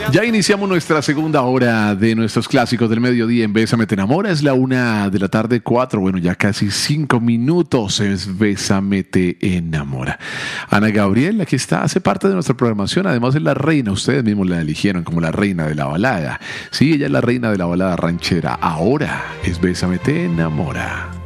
Ya iniciamos nuestra segunda hora de nuestros clásicos del mediodía en Bésame Te Enamora. Es la 1:04, bueno, ya casi 5 minutos es Bésame Te Enamora. Ana Gabriel, aquí está, hace parte de nuestra programación, además es la reina, ustedes mismos la eligieron como la reina de la balada. Sí, ella es la reina de la balada ranchera, ahora es Bésame Te Enamora.